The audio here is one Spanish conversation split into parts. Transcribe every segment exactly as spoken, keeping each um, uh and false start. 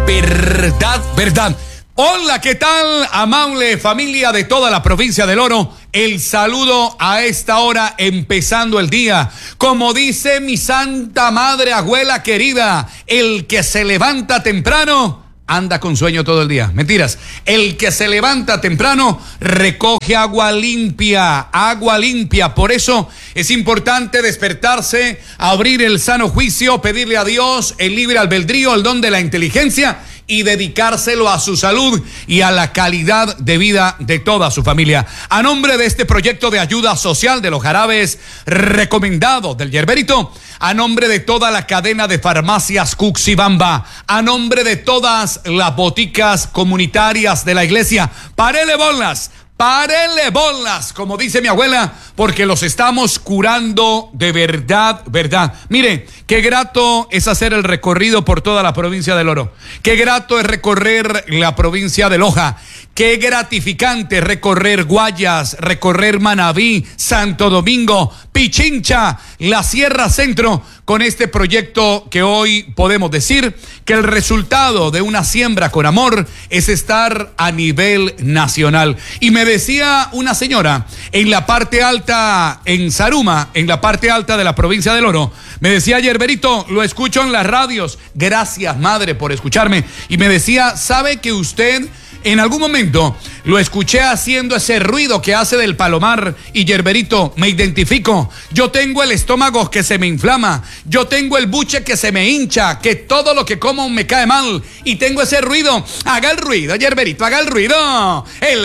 verdad, verdad. Hola, ¿qué tal? Amable familia de toda la provincia del Oro. El saludo a esta hora, empezando el día. Como dice mi santa madre abuela querida, el que se levanta temprano anda con sueño todo el día. Mentiras. El que se levanta temprano recoge agua limpia, agua limpia. Por eso es importante despertarse, abrir el sano juicio, pedirle a Dios el libre albedrío, el don de la inteligencia y dedicárselo a su salud y a la calidad de vida de toda su familia. A nombre de este proyecto de ayuda social de los jarabes recomendados del Yerberito, a nombre de toda la cadena de farmacias Cuxibamba, a nombre de todas las boticas comunitarias de la iglesia, párele bolas, párele bolas, como dice mi abuela, porque los estamos curando de verdad, verdad. Mire, qué grato es hacer el recorrido por toda la provincia del Oro. Qué grato es recorrer la provincia de Loja. Qué gratificante recorrer Guayas, recorrer Manabí, Santo Domingo, Pichincha, la Sierra Centro, con este proyecto que hoy podemos decir que el resultado de una siembra con amor es estar a nivel nacional. Y me decía una señora en la parte alta, en Zaruma, en la parte alta de la provincia del Oro, me decía: Yerberito, lo escucho en las radios. Gracias, madre, por escucharme. Y me decía, ¿sabe que usted en algún momento lo escuché haciendo ese ruido que hace del palomar? Y Yerberito, me identifico. Yo tengo el estómago que se me inflama. Yo tengo el buche que se me hincha, que todo lo que como me cae mal. Y tengo ese ruido. Haga el ruido, Yerberito, haga el ruido. El...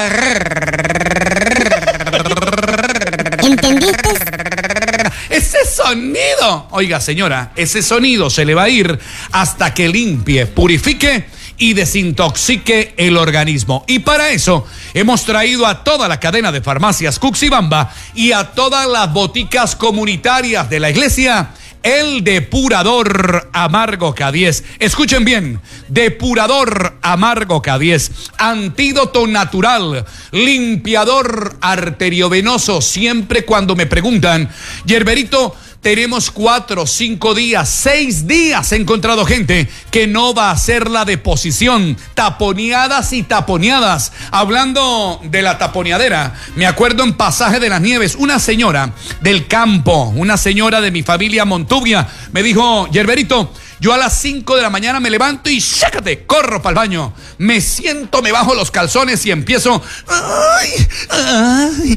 ¿Entendiste? Ese sonido. Oiga, señora, ese sonido se le va a ir hasta que limpie, purifique y desintoxique el organismo. Y para eso hemos traído a toda la cadena de farmacias Cuxibamba y a todas las boticas comunitarias de la iglesia el depurador amargo K diez. Escuchen bien, depurador amargo K diez, antídoto natural, limpiador arteriovenoso. Siempre cuando me preguntan, Yerberito, tenemos cuatro, cinco días, seis días he encontrado gente que no va a hacer la deposición, taponeadas y taponeadas. Hablando de la taponeadera, me acuerdo en Pasaje de las Nieves, una señora del campo, una señora de mi familia Montubia, me dijo: Yerberito, yo a las cinco de la mañana me levanto y ¡sácate! Corro para el baño. Me siento, me bajo los calzones y empiezo. ¡Ay! ¡Ay!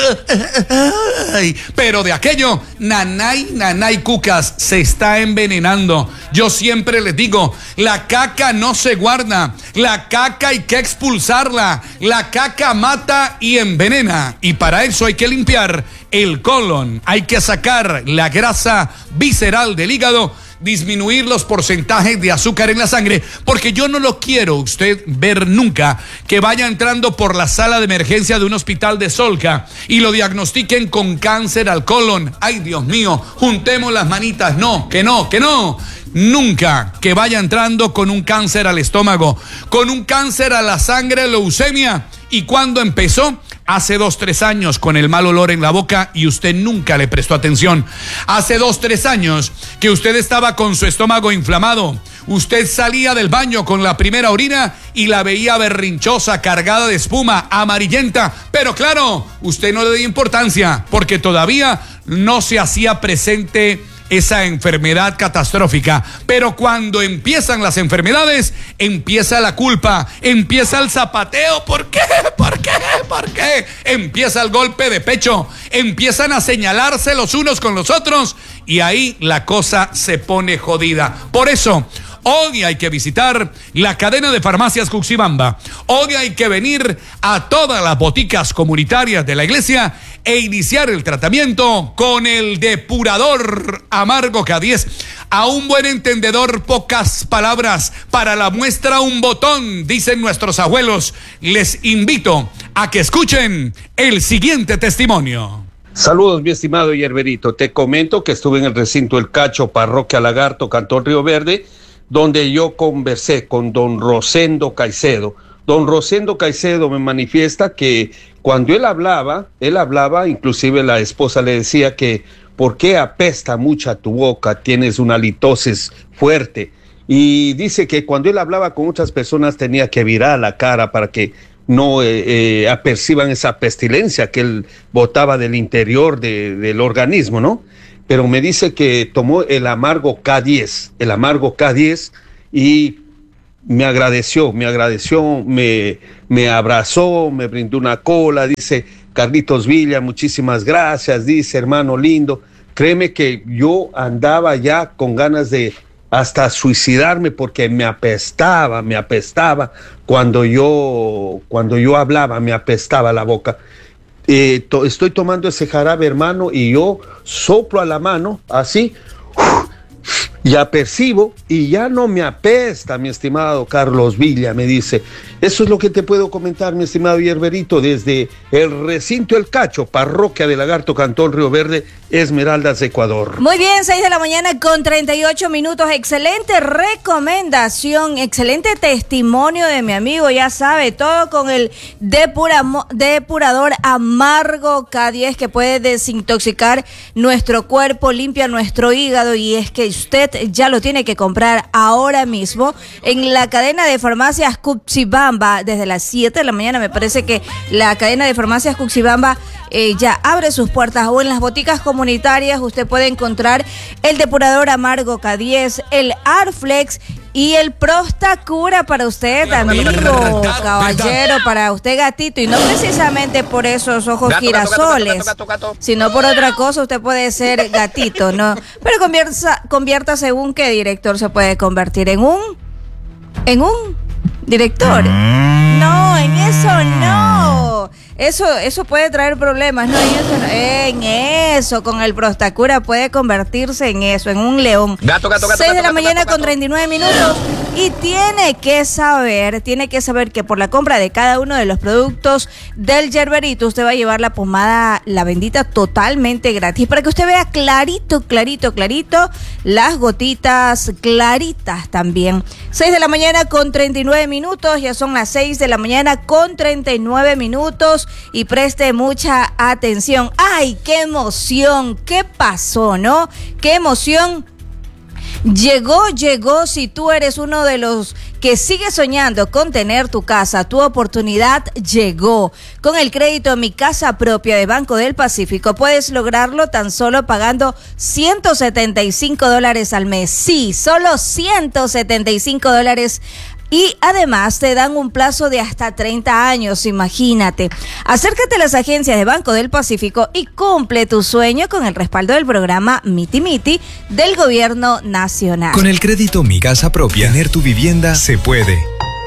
¡Ay! Pero de aquello, nanay, nanay, cucas, se está envenenando. Yo siempre les digo, la caca no se guarda. La caca hay que expulsarla. La caca mata y envenena. Y para eso hay que limpiar el colon. Hay que sacar la grasa visceral del hígado, disminuir los porcentajes de azúcar en la sangre, porque yo no lo quiero usted ver nunca que vaya entrando por la sala de emergencia de un hospital de Solca y lo diagnostiquen con cáncer al colon. Ay, Dios mío, juntemos las manitas. No, que no, que no. Nunca que vaya entrando con un cáncer al estómago, con un cáncer a la sangre, leucemia. ¿Y cuándo empezó? Hace dos, tres años, con el mal olor en la boca y usted nunca le prestó atención. Hace dos, tres años que usted estaba con su estómago inflamado. Usted salía del baño con la primera orina y la veía berrinchosa, cargada de espuma, amarillenta. Pero claro, usted no le dio importancia porque todavía no se hacía presente esa enfermedad catastrófica. Pero cuando empiezan las enfermedades, empieza la culpa, empieza el zapateo. ¿Por qué? ¿Por qué? ¿Por qué? Empieza el golpe de pecho, empiezan a señalarse los unos con los otros y ahí la cosa se pone jodida. Por eso, hoy hay que visitar la cadena de farmacias Cuxibamba. Hoy hay que venir a todas las boticas comunitarias de la iglesia e iniciar el tratamiento con el depurador amargo K diez. A un buen entendedor, pocas palabras. Para la muestra, un botón, dicen nuestros abuelos. Les invito a que escuchen el siguiente testimonio. Saludos, mi estimado Yerberito. Te comento que estuve en el recinto El Cacho, parroquia Lagarto, Cantón Río Verde, donde yo conversé con don Rosendo Caicedo. Don Rosendo Caicedo me manifiesta que cuando él hablaba, él hablaba, inclusive la esposa le decía que ¿por qué apesta mucha tu boca? Tienes una litosis fuerte. y dice que cuando él hablaba con otras personas tenía que virar la cara para que no eh, eh, aperciban esa pestilencia que él botaba del interior de, del organismo, ¿no? Pero me dice que tomó el amargo K diez, el amargo K diez, y me agradeció, me agradeció, me, me abrazó, me brindó una cola, dice Carlitos Villa, muchísimas gracias, dice hermano lindo. Créeme que yo andaba ya con ganas de hasta suicidarme porque me apestaba, me apestaba cuando yo, cuando yo hablaba, me apestaba la boca. Eh, to, estoy tomando ese jarabe, hermano, y yo soplo a la mano, así, ya percibo y ya no me apesta, mi estimado Carlos Villa, me dice. Eso es lo que te puedo comentar, mi estimado Yerberito, desde el recinto El Cacho, parroquia de Lagarto, Cantón Río Verde, Esmeraldas, Ecuador. Muy bien, seis de la mañana con treinta y ocho minutos. Excelente recomendación, excelente testimonio de mi amigo, ya sabe, todo con el depura, depurador amargo K diez que puede desintoxicar nuestro cuerpo, limpia nuestro hígado, y es que usted ya lo tiene que comprar ahora mismo en la cadena de farmacias Cuxibamba. Desde las siete de la mañana me parece que la cadena de farmacias Cuxibamba eh, ya abre sus puertas, o en las boticas comunitarias usted puede encontrar el depurador amargo K diez, el Arflex y el Prostacura para usted, amigo, caballero, para usted, gatito, y no precisamente por esos ojos gato, girasoles, gato, gato, gato, gato, sino por otra cosa. Usted puede ser gatito, ¿no? Pero convierta, convierta según qué director se puede convertir, en un, en un director. No, en eso no. Eso, eso puede traer problemas, no, en eso, no. en eso, con el Prostacura puede convertirse en eso, en un león. Gato, gato, gato. seis de la gato, mañana gato, con treinta y nueve minutos. Y tiene que saber, tiene que saber que por la compra de cada uno de los productos del Yerberito, usted va a llevar la pomada La Bendita totalmente gratis, para que usted vea clarito, clarito, clarito, las gotitas claritas también. seis de la mañana con treinta y nueve minutos, ya son las seis de la mañana con treinta y nueve minutos. Y preste mucha atención. ¡Ay, qué emoción! ¿Qué pasó, no? ¡Qué emoción! Llegó, llegó, si tú eres uno de los que sigue soñando con tener tu casa, tu oportunidad llegó. Con el crédito Mi Casa Propia de Banco del Pacífico puedes lograrlo tan solo pagando ciento setenta y cinco dólares al mes. Sí, solo ciento setenta y cinco dólares. Y además te dan un plazo de hasta treinta años, imagínate. Acércate a las agencias de Banco del Pacífico y cumple tu sueño con el respaldo del programa Miti Miti del Gobierno Nacional. Con el crédito Mi Casa Propia, tener tu vivienda se puede.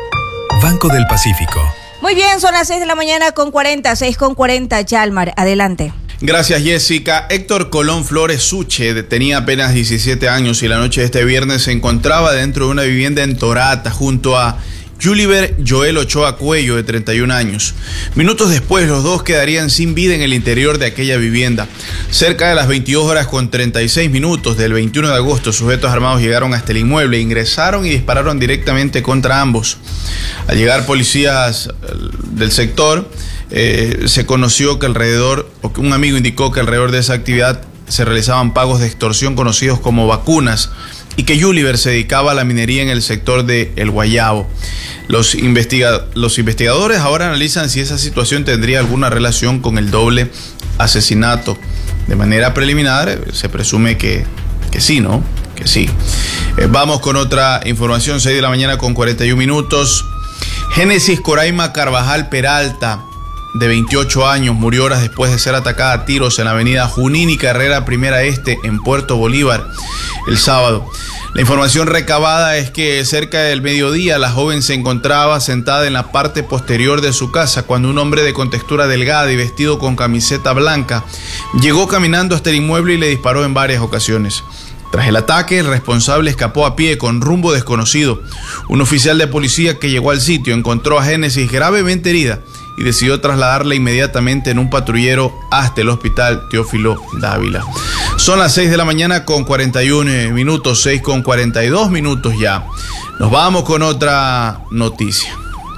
Banco del Pacífico. Muy bien, son las seis de la mañana con cuarenta, seis con cuarenta, Yalmar, adelante. Gracias, Jessica. Héctor Colón Flores Suche tenía apenas diecisiete años y la noche de este viernes se encontraba dentro de una vivienda en Torata junto a Yuliver Joel Ochoa Cuello, de treinta y un años. Minutos después, los dos quedarían sin vida en el interior de aquella vivienda. Cerca de las veintidós horas con treinta y seis minutos del veintiuno de agosto, sujetos armados llegaron hasta el inmueble, ingresaron y dispararon directamente contra ambos. Al llegar policías del sector, eh, se conoció que alrededor, o que un amigo indicó que alrededor de esa actividad se realizaban pagos de extorsión conocidos como vacunas, y que Yuliver se dedicaba a la minería en el sector de El Guayabo. Los, investiga- los investigadores ahora analizan si esa situación tendría alguna relación con el doble asesinato. De manera preliminar, se presume que, que sí, ¿no? Que sí. Eh, vamos con otra información, seis de la mañana con cuarenta y un minutos. Génesis Coraima Carvajal Peralta, de veintiocho años, murió horas después de ser atacada a tiros en la avenida Junín y Carrera Primera Este, en Puerto Bolívar, el sábado. La información recabada es que cerca del mediodía la joven se encontraba sentada en la parte posterior de su casa cuando un hombre de contextura delgada y vestido con camiseta blanca llegó caminando hasta el inmueble y le disparó en varias ocasiones. Tras el ataque, el responsable escapó a pie con rumbo desconocido. Un oficial de policía que llegó al sitio encontró a Génesis gravemente herida y decidió trasladarla inmediatamente en un patrullero hasta el hospital Teófilo Dávila. Son las seis de la mañana con cuarenta y un minutos, seis con cuarenta y dos minutos ya. Nos vamos con otra noticia.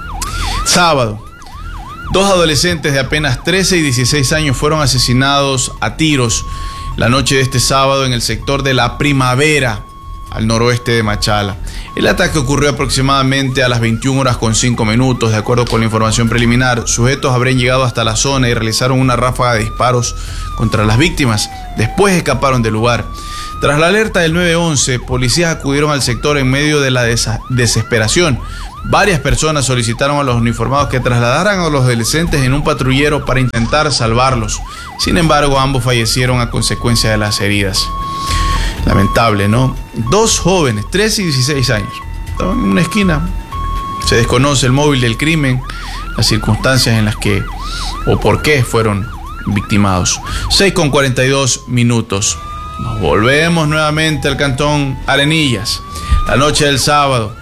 Sábado, dos adolescentes de apenas trece y dieciséis años fueron asesinados a tiros la noche de este sábado en el sector de La Primavera, al noroeste de Machala. El ataque ocurrió aproximadamente a las veintiuna horas con cinco minutos, de acuerdo con la información preliminar. Sujetos habrían llegado hasta la zona y realizaron una ráfaga de disparos contra las víctimas. Después escaparon del lugar. Tras la alerta del nueve once, policías acudieron al sector en medio de la des- desesperación. Varias personas solicitaron a los uniformados que trasladaran a los adolescentes en un patrullero para intentar salvarlos. Sin embargo, ambos fallecieron a consecuencia de las heridas. Lamentable, ¿no? Dos jóvenes, trece y dieciséis años, estaban en una esquina. Se desconoce el móvil del crimen, las circunstancias en las que o por qué fueron victimados. seis con cuarenta y dos minutos. Nos volvemos nuevamente al cantón Arenillas. La noche del sábado,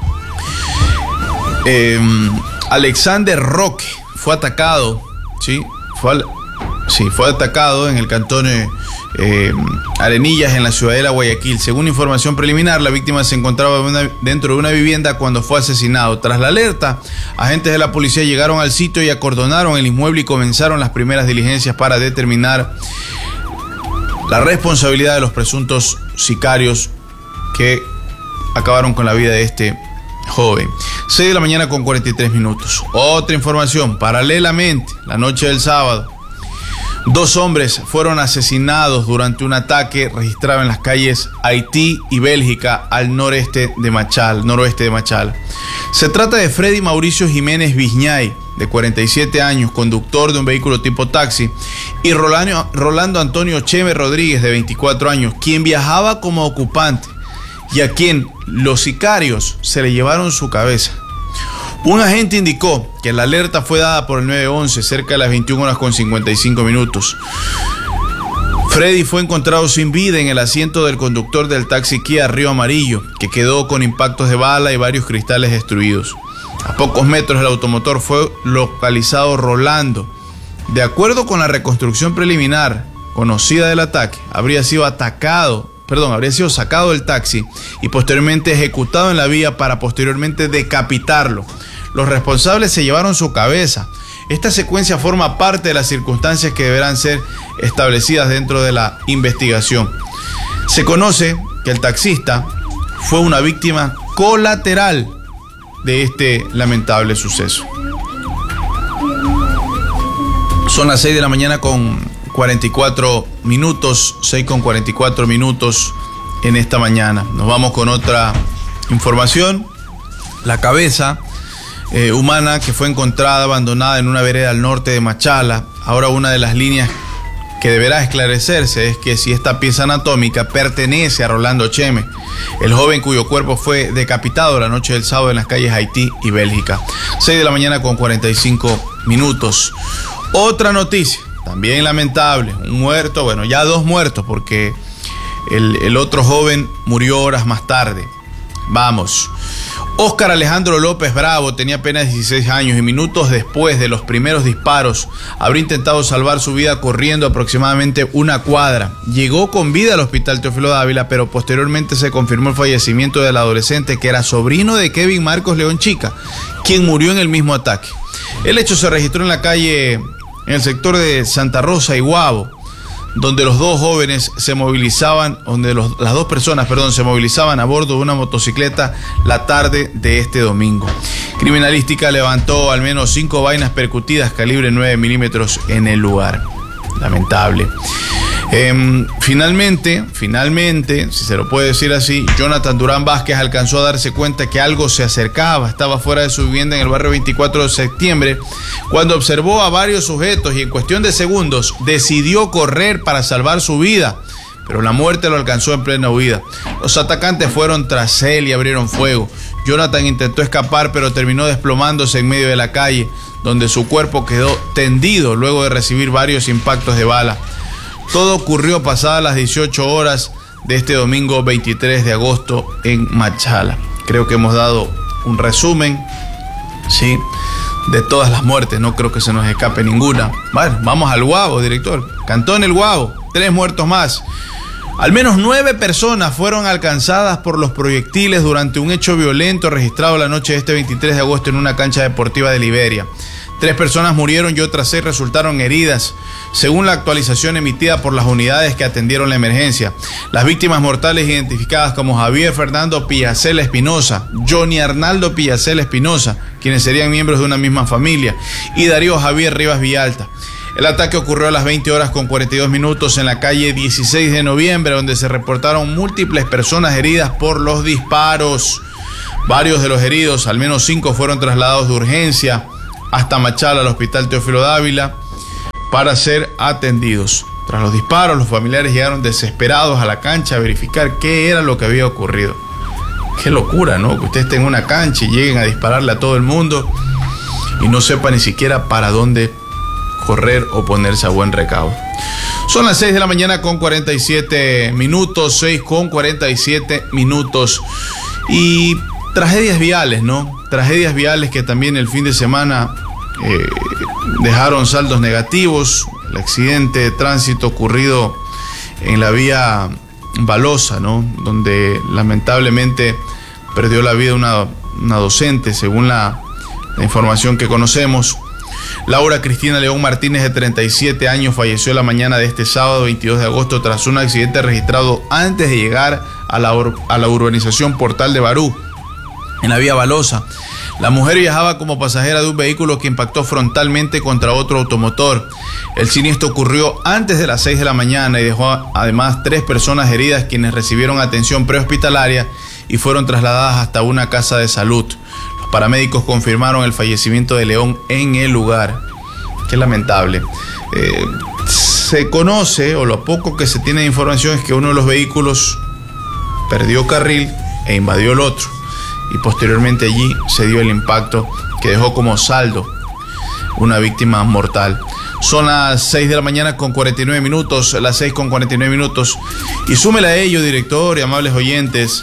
eh, Alexander Roque fue atacado, ¿sí? Fue, al, sí, fue atacado en el cantón eh, eh, Arenillas, en la ciudadela Guayaquil. Según información preliminar, la víctima se encontraba una, dentro de una vivienda cuando fue asesinado. Tras la alerta, agentes de la policía llegaron al sitio y acordonaron el inmueble y comenzaron las primeras diligencias para determinar la responsabilidad de los presuntos sicarios que acabaron con la vida de este joven. seis de la mañana con cuarenta y tres minutos. Otra información, paralelamente, la noche del sábado, dos hombres fueron asesinados durante un ataque registrado en las calles Haití y Bélgica al noreste de Machala, noroeste de Machala. Se trata de Freddy Mauricio Jiménez Viñay, de cuarenta y siete años, conductor de un vehículo tipo taxi, y Rolando, Rolando Antonio Cheme Rodríguez, de veinticuatro años, quien viajaba como ocupante y a quien los sicarios se le llevaron su cabeza. Un agente indicó que la alerta fue dada por el nueve once cerca de las veintiuna horas con cincuenta y cinco minutos. Freddy fue encontrado sin vida en el asiento del conductor del taxi Kia Río Amarillo, que quedó con impactos de bala y varios cristales destruidos. A pocos metros del automotor fue localizado Rolando. De acuerdo con la reconstrucción preliminar conocida del ataque, habría sido atacado, perdón, habría sido sacado del taxi y posteriormente ejecutado en la vía para posteriormente decapitarlo. Los responsables se llevaron su cabeza. Esta secuencia forma parte de las circunstancias que deberán ser establecidas dentro de la investigación. Se conoce que el taxista fue una víctima colateral de este lamentable suceso. Son las seis de la mañana con cuarenta y cuatro minutos, seis con cuarenta y cuatro minutos en esta mañana. Nos vamos con otra información. La cabeza eh, humana que fue encontrada abandonada en una vereda al norte de Machala. Ahora una de las líneas que deberá esclarecerse es que si esta pieza anatómica pertenece a Rolando Cheme, el joven cuyo cuerpo fue decapitado la noche del sábado en las calles Haití y Bélgica. seis de la mañana con cuarenta y cinco minutos. Otra noticia, también lamentable, un muerto, bueno, ya dos muertos porque el, el otro joven murió horas más tarde. Vamos. Óscar Alejandro López Bravo tenía apenas dieciséis años y minutos después de los primeros disparos habría intentado salvar su vida corriendo aproximadamente una cuadra. Llegó con vida al hospital Teófilo Dávila, pero posteriormente se confirmó el fallecimiento del adolescente que era sobrino de Kevin Marcos León Chica, quien murió en el mismo ataque. El hecho se registró en la calle, en el sector de Santa Rosa y Guavo, donde los dos jóvenes se movilizaban, donde los, las dos personas, perdón, se movilizaban a bordo de una motocicleta la tarde de este domingo. Criminalística levantó al menos cinco vainas percutidas calibre nueve milímetros en el lugar. Lamentable. Eh, finalmente, finalmente, si se lo puede decir así, Jonathan Durán Vázquez alcanzó a darse cuenta que algo se acercaba. Estaba fuera de su vivienda en el barrio veinticuatro de septiembre cuando observó a varios sujetos y en cuestión de segundos decidió correr para salvar su vida, pero la muerte lo alcanzó en plena huida. Los atacantes fueron tras él y abrieron fuego. Jonathan intentó escapar, pero terminó desplomándose en medio de la calle, donde su cuerpo quedó tendido luego de recibir varios impactos de bala. Todo ocurrió pasadas las dieciocho horas de este domingo veintitrés de agosto en Machala. Creo que hemos dado un resumen, ¿sí?, de todas las muertes. No creo que se nos escape ninguna. Bueno, vamos al Guavo, director. Cantón El Guavo, tres muertos más. Al menos nueve personas fueron alcanzadas por los proyectiles durante un hecho violento registrado la noche de este veintitrés de agosto en una cancha deportiva de Liberia. Tres personas murieron y otras seis resultaron heridas, según la actualización emitida por las unidades que atendieron la emergencia. Las víctimas mortales identificadas como Javier Fernando Pillacel Espinosa, Johnny Arnaldo Pillacel Espinosa, quienes serían miembros de una misma familia, y Darío Javier Rivas Villalta. El ataque ocurrió a las veinte horas con cuarenta y dos minutos en la calle dieciséis de noviembre, donde se reportaron múltiples personas heridas por los disparos. Varios de los heridos, al menos cinco, fueron trasladados de urgencia hasta Machala, al Hospital Teófilo Dávila, para ser atendidos. Tras los disparos, los familiares llegaron desesperados a la cancha a verificar qué era lo que había ocurrido. Qué locura, ¿no? Que usted esté en una cancha y lleguen a dispararle a todo el mundo y no sepa ni siquiera para dónde correr o ponerse a buen recaudo. Son las seis de la mañana con cuarenta y siete minutos, seis con cuarenta y siete minutos. Y tragedias viales, ¿no? Tragedias viales que también el fin de semana eh, dejaron saldos negativos. El accidente de tránsito ocurrido en la vía Balosa, ¿no? Donde lamentablemente perdió la vida una, una docente, según la, la información que conocemos. Laura Cristina León Martínez, de treinta y siete años, falleció la mañana de este sábado veintidós de agosto tras un accidente registrado antes de llegar a la, ur- a la urbanización Portal de Barú, en la vía Balosa. La mujer viajaba como pasajera de un vehículo que impactó frontalmente contra otro automotor. El siniestro ocurrió antes de las seis de la mañana y dejó además tres personas heridas, quienes recibieron atención prehospitalaria y fueron trasladadas hasta una casa de salud. Los paramédicos confirmaron el fallecimiento de León en el lugar. Qué lamentable. Eh, se conoce, o lo poco que se tiene de información, es que uno de los vehículos perdió carril e invadió el otro. Y posteriormente allí se dio el impacto que dejó como saldo una víctima mortal. Son las seis de la mañana con cuarenta y nueve minutos, las seis con cuarenta y nueve minutos. Y súmele a ello, director y amables oyentes,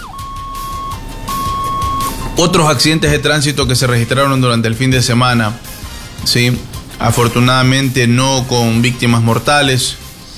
otros accidentes de tránsito que se registraron durante el fin de semana. Sí, afortunadamente no con víctimas mortales.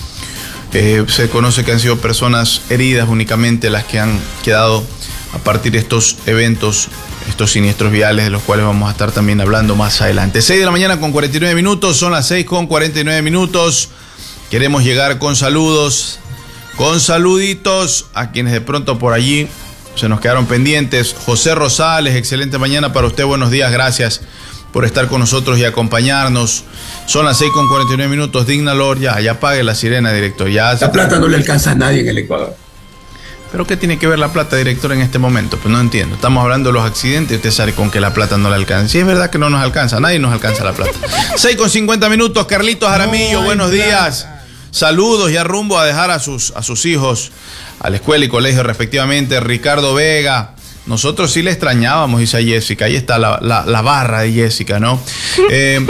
Eh, se conoce que han sido personas heridas únicamente las que han quedado a partir de estos eventos, estos siniestros viales, de los cuales vamos a estar también hablando más adelante. seis de la mañana con cuarenta y nueve minutos, son las seis con cuarenta y nueve minutos. Queremos llegar con saludos, con saluditos a quienes de pronto por allí se nos quedaron pendientes. José Rosales, excelente mañana para usted, buenos días, gracias por estar con nosotros y acompañarnos. Son las seis con cuarenta y nueve minutos, Digna Lor, ya, ya apague la sirena, director. Ya. La plata no le alcanza a nadie en el Ecuador. ¿Pero qué tiene que ver la plata, director, en este momento? Pues no entiendo. Estamos hablando de los accidentes y usted sabe con que la plata no le alcanza. Sí, es verdad que no nos alcanza, a nadie nos alcanza la plata. seis con cincuenta minutos, Carlitos Jaramillo, buenos días. Saludos, ya rumbo a dejar a sus, a sus hijos a la escuela y colegio respectivamente. Ricardo Vega, nosotros sí le extrañábamos, dice Jessica. Ahí está la, la, la barra de Jessica, ¿no? Eh,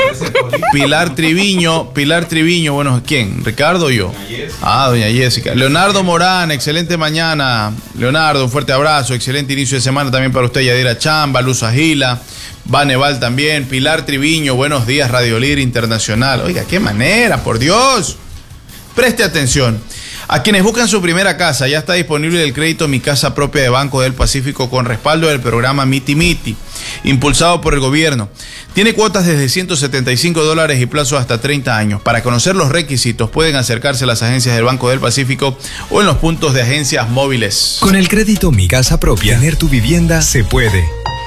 Pilar Triviño, Pilar Triviño, bueno, ¿quién? ¿Ricardo o yo? Ah, doña Jessica. Leonardo Morán, excelente mañana. Leonardo, un fuerte abrazo, excelente inicio de semana también para usted. Yadira Chamba, Luz Agila, Vaneval también. Pilar Triviño, buenos días, Radio Líder Internacional. Oiga, qué manera, por Dios. Preste atención. A quienes buscan su primera casa, ya está disponible el crédito Mi Casa Propia de Banco del Pacífico con respaldo del programa Miti Miti, impulsado por el gobierno. Tiene cuotas desde ciento setenta y cinco dólares y plazo hasta treinta años. Para conocer los requisitos, pueden acercarse a las agencias del Banco del Pacífico o en los puntos de agencias móviles. Con el crédito Mi Casa Propia, tener tu vivienda se puede.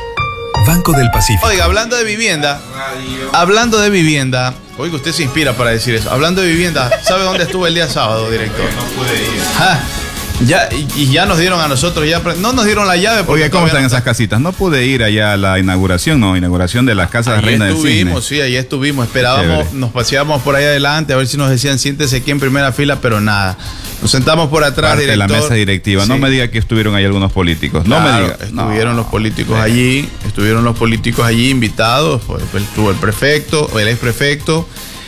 Banco del Pacífico. Oiga, hablando de vivienda, hablando de vivienda, oiga, usted se inspira para decir eso. Hablando de vivienda, ¿sabe dónde estuve el día sábado, director? No pude ir. Ah, ya, y ya nos dieron a nosotros, ya no nos dieron la llave. Oiga, ¿cómo están no esas casitas? No pude ir allá a la inauguración, no, inauguración de las casas Ahí Reina del Cisne. estuvimos, sí, ahí estuvimos, esperábamos, Chévere. nos paseábamos por ahí adelante a ver si nos decían siéntese aquí en primera fila, pero nada. Nos sentamos por atrás, Parte de la director. mesa directiva. No Sí. me diga que estuvieron ahí algunos políticos. No Claro, me diga. estuvieron No. los políticos allí, estuvieron los políticos allí invitados, pues, pues, estuvo el prefecto, el ex prefecto,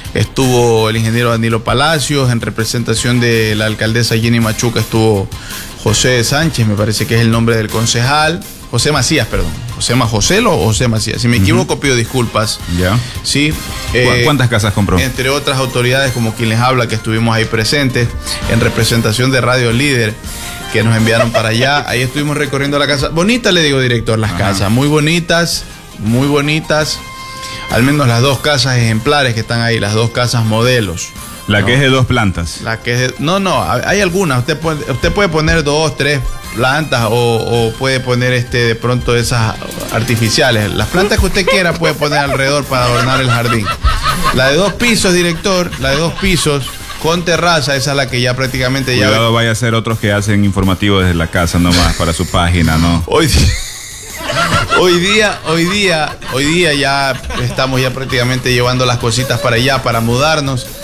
estuvo el ingeniero Danilo Palacios, en representación de la alcaldesa Jenny Machuca estuvo José Sánchez, me parece que es el nombre del concejal, José Macías, perdón, José Ma José o José Macías, si me equivoco pido disculpas. Ya. Sí. ¿Cu- eh, ¿Cuántas casas compró? Entre otras autoridades como quien les habla, que estuvimos ahí presentes en representación de Radio Líder, que nos enviaron para allá. Ahí estuvimos recorriendo la casa. Bonita, le digo, director, las Ajá. casas, muy bonitas, muy bonitas. al menos las dos casas ejemplares que están ahí, las dos casas modelos. La ¿no? que es de dos plantas. La que es de, no, no, hay algunas. Usted puede, usted puede poner dos, tres plantas o, o puede poner este de pronto esas artificiales. Las plantas que usted quiera puede poner alrededor para adornar el jardín. La de dos pisos, director, la de dos pisos con terraza, esa es la que ya prácticamente ya... Cuidado, vaya a ser otros que hacen informativo desde la casa nomás para su página, ¿no? Hoy día, hoy día, hoy día, hoy día ya estamos ya prácticamente llevando las cositas para allá, para mudarnos.